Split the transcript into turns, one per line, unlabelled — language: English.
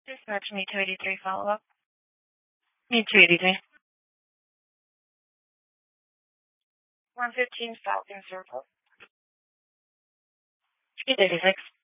Dispatch me 283 follow-up. Me 283. 115 Falcon Circle. 886.